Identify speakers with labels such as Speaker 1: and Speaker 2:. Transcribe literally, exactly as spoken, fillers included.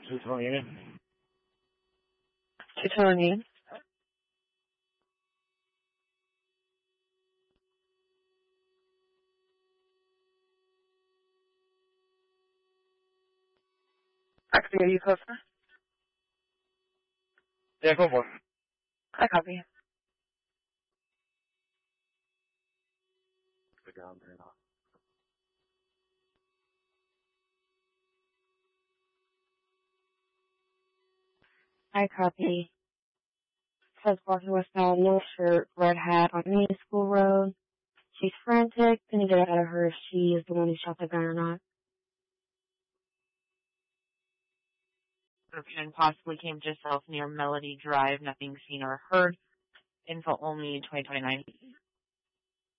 Speaker 1: Plutonium.
Speaker 2: Plutonium. I can hear you, customer.
Speaker 1: Yeah, go for it.
Speaker 2: I copy. I copy. Says walking westbound, no shirt, red hat on Main School Road. She's frantic. Gonna get out of her if she is the one who shot the gun or not.
Speaker 3: Description possibly came to yourself near Melody Drive. Nothing seen or heard. Info only twenty twenty-nine.